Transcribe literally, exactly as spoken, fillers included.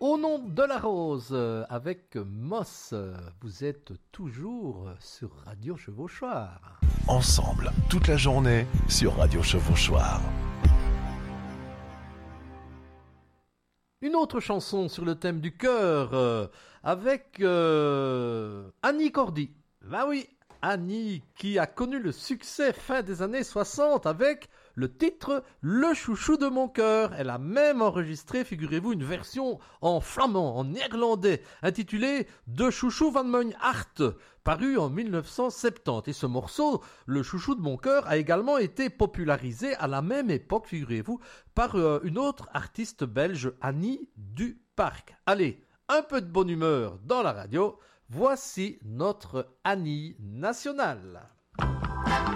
Au nom de la rose, euh, avec Moss, euh, vous êtes toujours sur Radio Chevauchoir. Ensemble, toute la journée, sur Radio Chevauchoir. Une autre chanson sur le thème du cœur, euh, avec euh, Annie Cordy. Ben oui, Annie, qui a connu le succès fin des années soixante avec le titre « Le chouchou de mon cœur ». Elle a même enregistré, figurez-vous, une version en flamand, en néerlandais, intitulée « De chouchou van mijn hart », paru en dix-neuf cent soixante-dix. Et ce morceau, « Le chouchou de mon cœur », a également été popularisé à la même époque, figurez-vous, par euh, une autre artiste belge, Annie Duparc. Allez, un peu de bonne humeur dans la radio, voici notre Annie nationale.